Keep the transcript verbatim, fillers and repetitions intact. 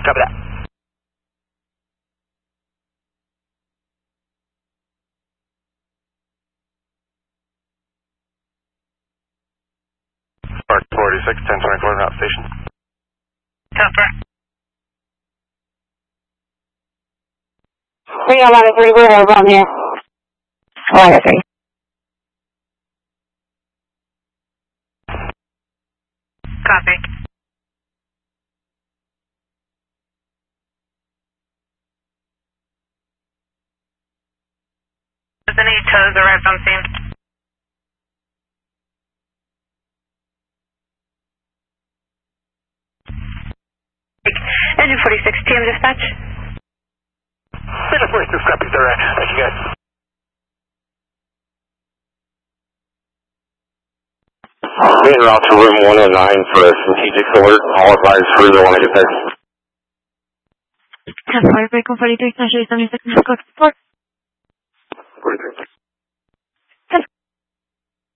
Copy that. Park forty-six, ten twenty-four, route station. Copy. three oh one three, we're over on here. Oh, okay. Copy. Does any tows arrive on scene? Engine forty-six, T M dispatch. Engine forty-six, copy, sir. Thank you, guys. Main route to room one oh nine for a strategic alert. All advised further when I get there. ten five, break on forty-three, can I show you something second code support? forty-three.